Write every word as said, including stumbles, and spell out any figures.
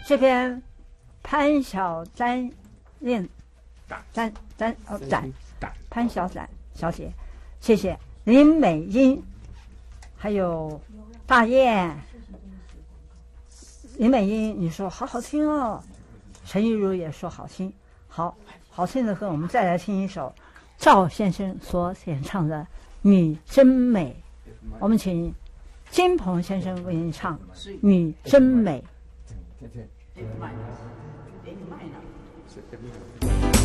这边潘小詹练詹詹哦展潘小展小姐，谢谢林美英，还有大雁。林美英，你说好好听哦。陈玉茹也说好听，好好听的歌，我们再来听一首赵先生所演唱的《女真美》，我们请金鹏先生为您唱《女真美》。